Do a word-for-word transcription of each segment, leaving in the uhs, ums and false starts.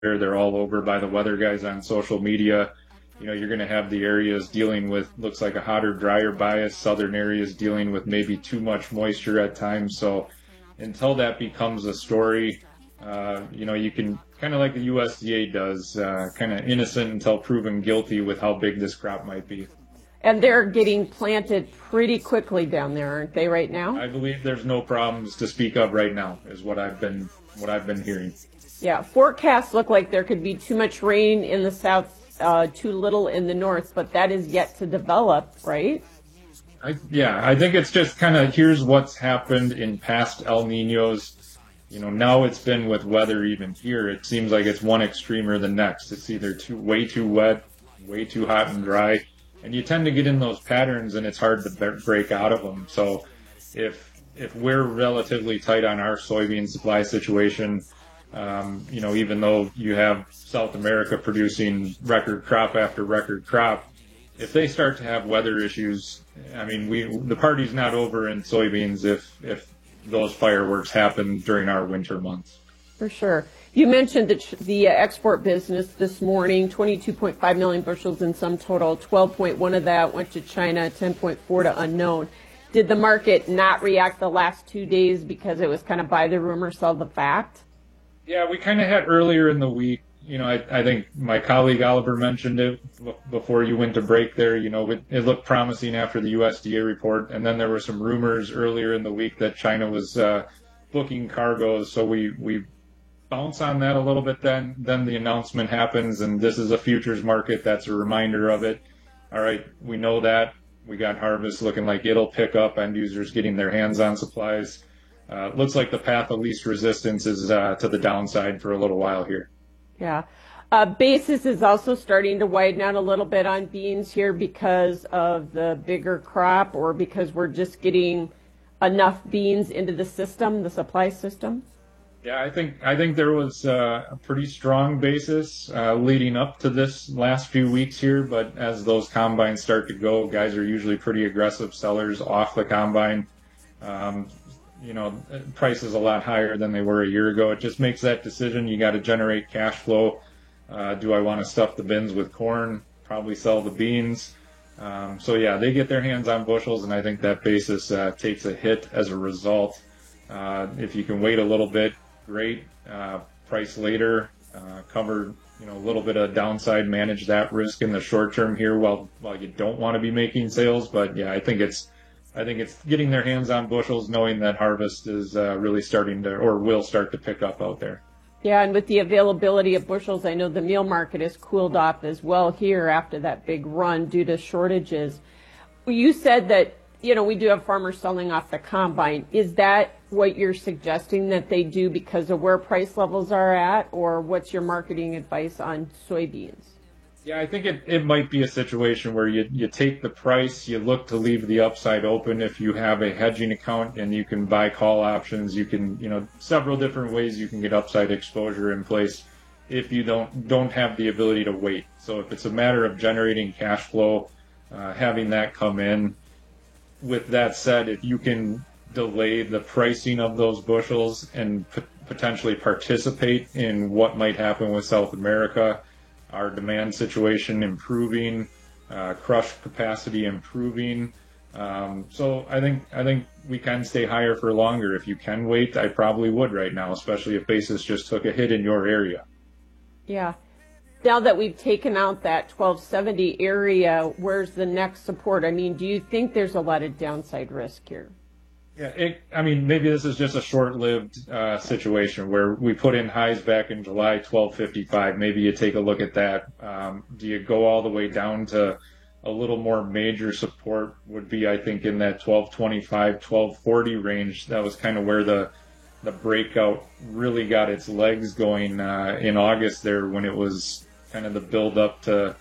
They're all over by the weather guys on social media. You know, you're going to have the areas dealing with, looks like a hotter, drier bias, southern areas dealing with maybe too much moisture at times. So until that becomes a story, uh, you know, you can kind of like the U S D A does, uh, kind of innocent until proven guilty with how big this crop might be. And they're getting planted pretty quickly down there, aren't they, right now? I believe there's no problems to speak of right now, is what I've been what I've been hearing. Yeah, forecasts look like there could be too much rain in the south, uh, too little in the north, but that is yet to develop, right? I, yeah, I think it's just kind of, here's what's happened in past El Niños. You know, now it's been with weather even here. It seems like it's one extreme or the next. It's either too way too wet, way too hot and dry, and you tend to get in those patterns, and it's hard to break out of them. So if if we're relatively tight on our soybean supply situation, um, you know, even though you have South America producing record crop after record crop, if they start to have weather issues, I mean, we the party's not over in soybeans if if those fireworks happen during our winter months. For sure. You mentioned the, the export business this morning, twenty-two point five million bushels in sum total, twelve point one of that went to China, ten point four to unknown. Did the market not react the last two days because it was kind of buy the rumor, sell the fact? Yeah, we kind of had earlier in the week, you know, I, I think my colleague Oliver mentioned it before you went to break there. You know, it, it looked promising after the U S D A report. And then there were some rumors earlier in the week that China was uh, booking cargoes. So we, we bounce on that a little bit then. Then the announcement happens, and this is a futures market. That's a reminder of it. All right, we know that. We got harvest looking like it'll pick up, end users getting their hands on supplies. Uh, looks like the path of least resistance is uh, to the downside for a little while here. Yeah. Uh, basis is also starting to widen out a little bit on beans here because of the bigger crop, or because we're just getting enough beans into the system, the supply system. Yeah, I think I think there was uh, a pretty strong basis uh, leading up to this last few weeks here, but as those combines start to go, guys are usually pretty aggressive sellers off the combine. Um, you know, price is a lot higher than they were a year ago. It just makes that decision. You got to generate cash flow. Uh, do I want to stuff the bins with corn? Probably sell the beans. Um, so yeah, they get their hands on bushels, and I think that basis uh, takes a hit as a result. Uh, if you can wait a little bit, great. Uh, price later, uh, cover, you know, a little bit of downside, manage that risk in the short term here while while you don't want to be making sales. But yeah, I think it's I think it's getting their hands on bushels, knowing that harvest is uh, really starting to, or will start to pick up out there. Yeah, and with the availability of bushels, I know the meal market has cooled off as well here after that big run due to shortages. You said that, you know, we do have farmers selling off the combine. Is that what you're suggesting that they do because of where price levels are at, or what's your marketing advice on soybeans? Yeah, I think it, it might be a situation where you, you take the price, you look to leave the upside open. If you have a hedging account and you can buy call options, you can, you know, several different ways you can get upside exposure in place if you don't don't have the ability to wait. So if it's a matter of generating cash flow, uh, having that come in. With that said, if you can delay the pricing of those bushels and p- potentially participate in what might happen with South America, our demand situation improving, uh, crush capacity improving. Um, so I think I think we can stay higher for longer. If you can wait, I probably would right now, especially if basis just took a hit in your area. Yeah. Now that we've taken out that twelve seventy area, where's the next support? I mean, do you think there's a lot of downside risk here? Yeah, it, I mean, maybe this is just a short-lived uh, situation where we put in highs back in July, twelve fifty-five. Maybe you take a look at that. Um, do you go all the way down to a little more major support? Would be, I think, in that twelve twenty-five, twelve forty range. That was kind of where the the breakout really got its legs going uh, in August there, when it was kind of the build up to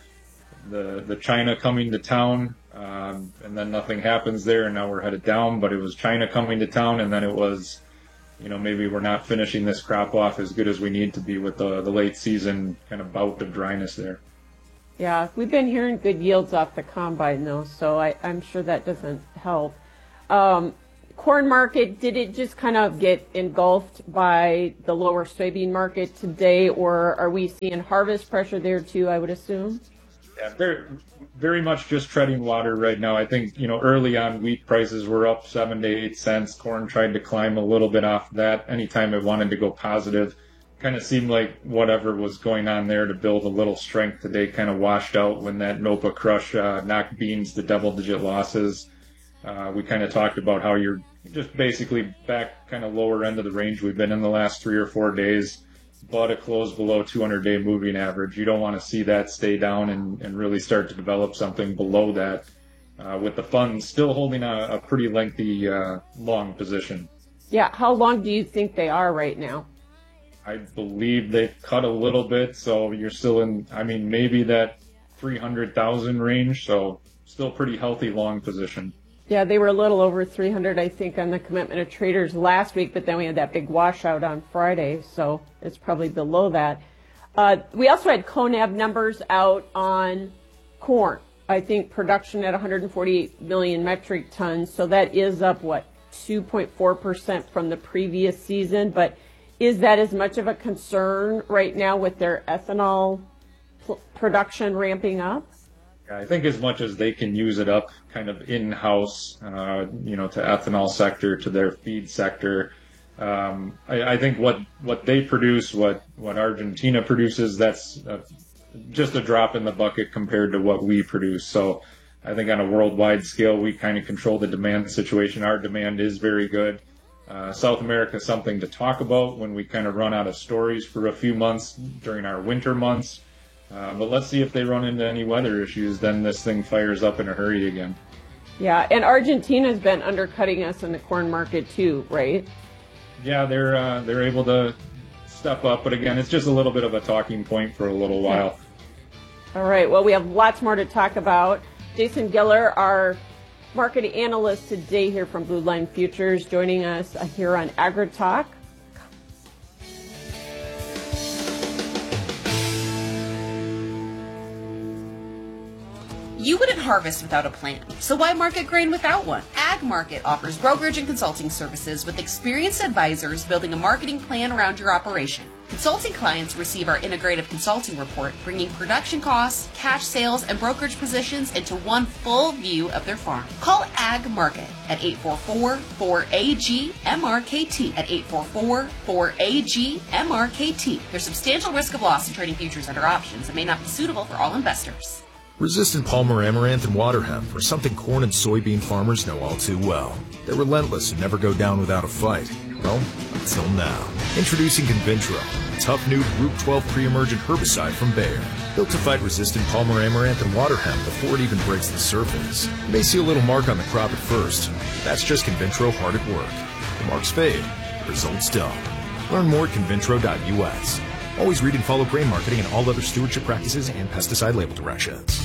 the the China coming to town. Um, and then nothing happens there, and now we're headed down. But it was China coming to town, and then it was, you know, maybe we're not finishing this crop off as good as we need to be with the, the late season kind of bout of dryness there. Yeah, we've been hearing good yields off the combine, though, so I, I'm sure that doesn't help. Um, corn market, did it just kind of get engulfed by the lower soybean market today, or are we seeing harvest pressure there too, I would assume? Yeah, very, very much just treading water right now. I think, you know, early on wheat prices were up seven to eight cents. Corn tried to climb a little bit off that. Anytime it wanted to go positive, kind of seemed like whatever was going on there to build a little strength today kind of washed out when that NOPA crush uh, knocked beans to double-digit losses. Uh, we kind of talked about how you're just basically back kind of lower end of the range we've been in the last three or four days, but a close below two hundred day moving average. You don't want to see that stay down and, and really start to develop something below that, uh, with the funds still holding a, a pretty lengthy uh, long position. Yeah, how long do you think they are right now? I believe they've cut a little bit, so you're still in, I mean, maybe that three hundred thousand range, so still pretty healthy long position. Yeah, they were a little over three hundred, I think, on the commitment of traders last week, but then we had that big washout on Friday, so it's probably below that. Uh, we also had CONAB numbers out on corn. I think production at one hundred forty-eight million metric tons, so that is up, what, two point four percent from the previous season, but is that as much of a concern right now with their ethanol pl- production ramping up? I think as much as they can use it up kind of in-house, uh, you know, to ethanol sector, to their feed sector, um, I, I think what, what they produce, what, what Argentina produces, that's uh, just a drop in the bucket compared to what we produce. So I think on a worldwide scale, we kind of control the demand situation. Our demand is very good. Uh, South America is something to talk about when we kind of run out of stories for a few months during our winter months. Uh, but let's see if they run into any weather issues, then this thing fires up in a hurry again. Yeah, and Argentina's been undercutting us in the corn market too, right? Yeah, they're uh, they're able to step up, but again, it's just a little bit of a talking point for a little while. All right, well, we have lots more to talk about. Jason Giller, our market analyst today here from Blue Line Futures, joining us here on AgriTalk. You wouldn't harvest without a plan, so why market grain without one? Ag Market offers brokerage and consulting services with experienced advisors building a marketing plan around your operation. Consulting clients receive our integrative consulting report, bringing production costs, cash sales, and brokerage positions into one full view of their farm. Call Ag Market at eight four four, four A G, M R K T at eight four four, four A G, M R K T. There's substantial risk of loss in trading futures under options and may not be suitable for all investors. Resistant Palmer Amaranth and water hemp are something corn and soybean farmers know all too well. They're relentless and never go down without a fight. Well, until now. Introducing Convintro, a tough new Group twelve pre-emergent herbicide from Bayer. Built to fight resistant Palmer Amaranth and water hemp before it even breaks the surface. You may see a little mark on the crop at first. That's just Convintro hard at work. The marks fade, the results don't. Learn more at convintro dot U S. Always read and follow grain marketing and all other stewardship practices and pesticide label directions.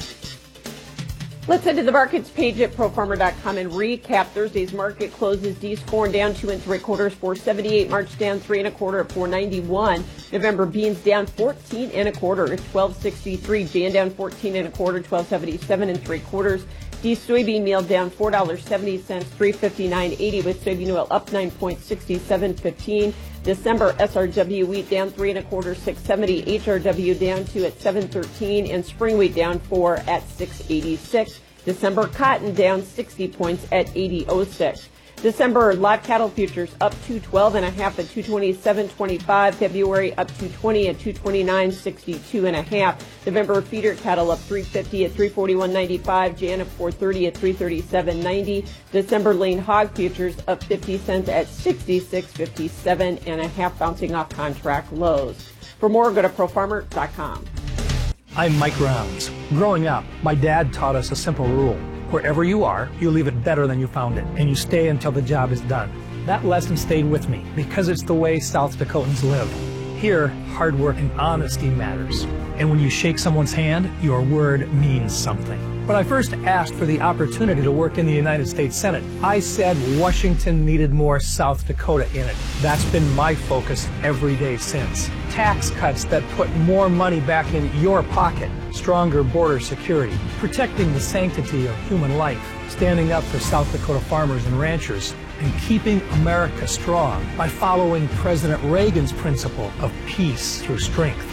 Let's head to the markets page at pro farmer dot com and recap Thursday's market closes. D's corn down two and three quarters, four seventy-eight. March down three and a quarter at four ninety-one. November beans down fourteen and a quarter at twelve sixty-three. Jan down fourteen and a quarter, twelve seventy-seven and three quarters. D soybean meal down four dollars and seventy cents, three fifty-nine eighty, with soybean oil up nine point six seven one five. December S R W wheat down three and a quarter, six seventy. H R W down two at seven thirteen, and spring wheat down four at six eighty-six. December cotton down sixty points at eighty oh six. December live cattle futures up two twelve and a half at two twenty-seven twenty-five. February up two twenty at two twenty-nine sixty-two and a half. November feeder cattle up three fifty at three forty-one ninety-five. Jan up four thirty at three thirty-seven ninety. December lean hog futures up fifty cents at sixty-six fifty-seven and a half, bouncing off contract lows. For more, go to pro farmer dot com. I'm Mike Rounds. Growing up, my dad taught us a simple rule. Wherever you are, you leave it better than you found it, and you stay until the job is done. That lesson stayed with me because it's the way South Dakotans live. Here, hard work and honesty matters. And when you shake someone's hand, your word means something. When I first asked for the opportunity to work in the United States Senate, I said Washington needed more South Dakota in it. That's been my focus every day since. Tax cuts that put more money back in your pocket, stronger border security, protecting the sanctity of human life, standing up for South Dakota farmers and ranchers, and keeping America strong by following President Reagan's principle of peace through strength.